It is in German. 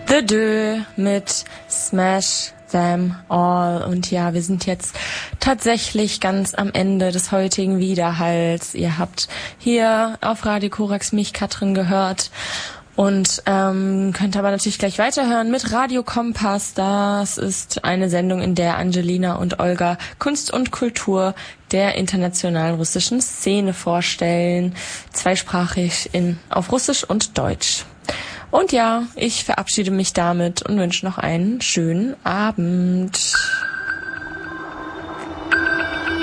The Dö mit Smash Them All. Und ja, wir sind jetzt tatsächlich ganz am Ende des heutigen Widerhalls. Ihr habt hier auf Radio Korax mich, Katrin, gehört. Und könnt aber natürlich gleich weiterhören mit Radio Kompass. Das ist eine Sendung, in der Angelina und Olga Kunst und Kultur der internationalen russischen Szene vorstellen. Zweisprachig auf Russisch und Deutsch. Und ja, ich verabschiede mich damit und wünsche noch einen schönen Abend.